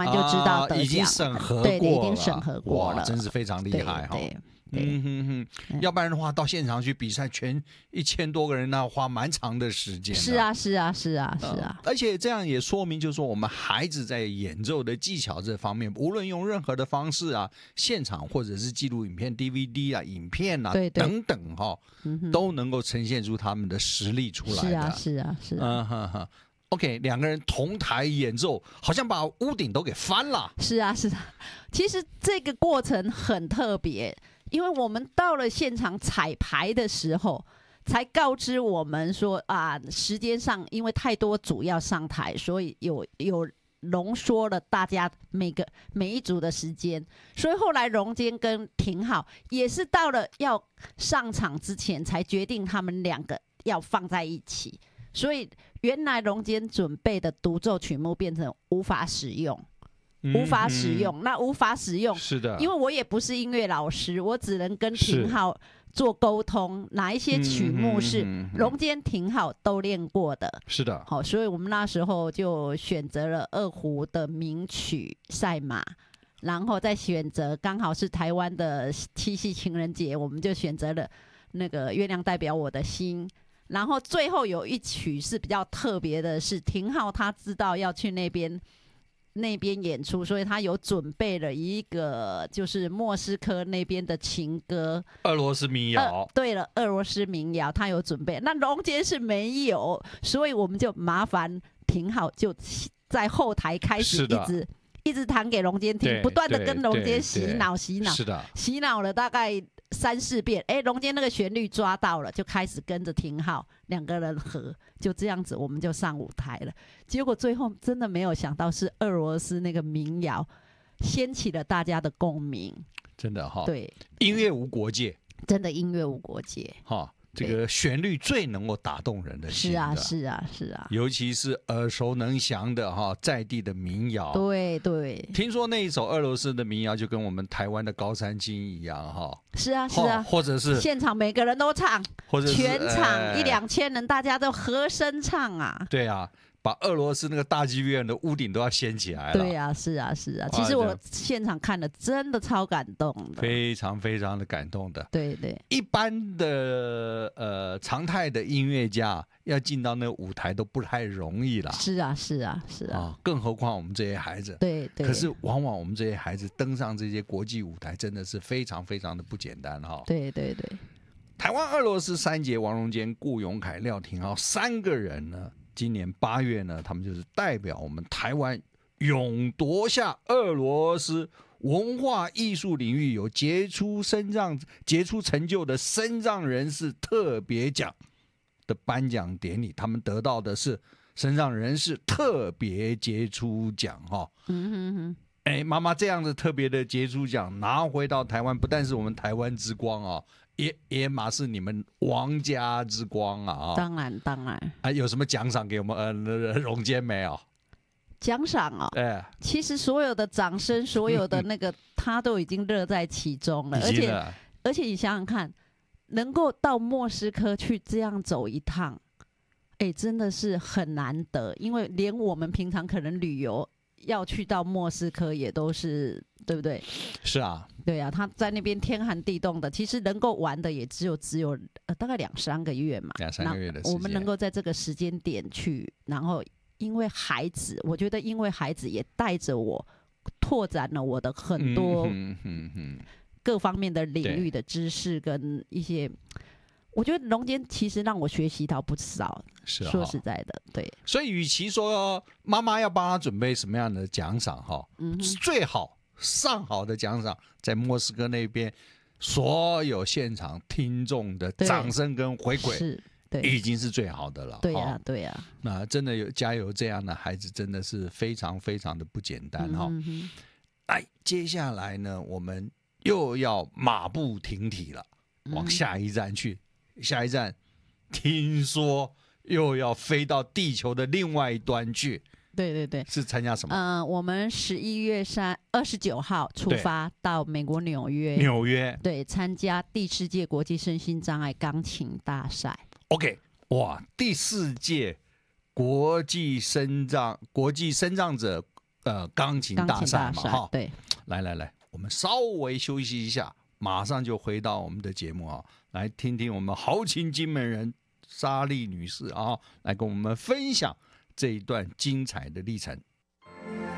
就知道得奖， 已经审核过了， 对，已经审核过了， 哇，真是非常厉害哈。要不然的话，到现场去比赛，全1000多个人，那要花蛮长的时间。 是啊，是啊，是啊，是啊。 而且这样也说明，就是说我们孩子在演奏的技巧这方面，无论用任何的方式啊，现场或者是记录影片、DVD 啊、影片啊等等哈，都能够呈现出他们的实力出来的。 是啊，是啊，是啊。 OK， 2个人同台演奏，好像把屋顶都给翻了。 是啊，是啊。其实这个过程很特别。因为我们到了现场彩排的时候，才告知我们说啊，时间上因为太多组要上台，所以有浓缩了大家每一组的时间。所以后来荣坚跟廷浩也是到了要上场之前才决定他们2个要放在一起。所以原来荣坚准备的独奏曲目变成无法使用。无法使用，那无法使用， 是的， 因为我也不是音乐老师，我只能跟廷浩做沟通，哪一些曲目是荣坚、廷浩都练过的， 是的， 好，所以我们那时候就选择了二胡的名曲《赛马》，然后再选择刚好是台湾的七夕情人节，我们就选择了那个《月亮代表我的心》。然后最后有一曲是比较特别的是，廷浩他知道要去那边演出，所以他有准备了一个就是莫斯科那边的情歌， 俄罗斯民谣。 对了，俄罗斯民谣他有准备，那荣坚是没有，所以我们就麻烦廷浩就在后台开始一直弹给荣坚听，不断的跟荣坚洗脑， 是的， 洗脑了大概3、4遍，荣坚那个旋律抓到了，就开始跟着廷浩2个人合，就这样子我们就上舞台了。结果最后真的没有想到是俄罗斯那个民谣掀起了大家的共鸣， 真的哈。 对， 音乐无国界， 真的音乐无国界哈。这个旋律最能够打动人的心的， 是啊，是啊，是啊， 尤其是耳熟能详的哈，在地的民谣。 对对， 听说那一首俄罗斯的民谣就跟我们台湾的高山青一样哈。 是啊，是啊， 或者是现场每个人都唱， 或者是全场1、2千人，大家都和声唱啊。 对啊。把俄罗斯那个大剧院的屋顶都要掀起来了。 对啊，是啊，是啊。其实我现场看了，真的超感动的， 非常非常的感动的。 对对。 一般的常态的音乐家要进到那个舞台都不太容易啦。 是啊，是啊，是啊。 更何况我们这些孩子。 对对。 可是往往我们这些孩子登上这些国际舞台，真的是非常非常的不简单哈。 对对对。 台湾俄罗斯3杰王荣坚、顾永凯、廖廷浩3个人呢。今年8月呢，他们就是代表我们台湾勇夺下俄罗斯文化艺术领域有杰出成就的身障人士特别奖的颁奖典礼，他们得到的是身障人士特别杰出奖哈。妈妈这样的特别的杰出奖拿回到台湾，不但是我们台湾之光啊。也马是你们王家之光啊！ 当然当然。 有什么奖赏给我们荣坚没有？ 奖赏哦，其实所有的掌声，所有的那个他都已经乐在其中了，而且你想想看，能够到莫斯科去这样走一趟，真的是很难得，因为连我们平常可能旅游要去到莫斯科也都是，对不对？ 是啊， 对啊，他在那边天寒地冻的，其实能够玩的也只有大概2、3个月嘛 ，2、3个月的时间， 我们能够在这个时间点去，然后因为孩子，我觉得因为孩子也带着我拓展了我的很多各方面的领域的知识跟一些。我觉得荣坚其实让我学习到不少，说实在的，对。 所以，与其说妈妈要帮他准备什么样的奖赏哈，最好上好的奖赏，在莫斯科那边所有现场听众的掌声跟回馈，已经是最好的了。 对呀，对呀。 那真的加油，这样的孩子真的是非常非常的不简单哈。接下来呢，我们又要马不停蹄了，往下一站去。下一站，听说又要飞到地球的另外一端去。 对对对， 是参加什么？ 我们11月29号出发到美国纽约，对，参加第4届国际身心障碍钢琴大赛。 OK， 哇，第4届国际身障者钢琴大赛嘛，哈， 对， 来，我们稍微休息一下，马上就回到我们的节目啊，来听听我们豪情金门人莎莉女士啊，来跟我们分享这一段精彩的历程。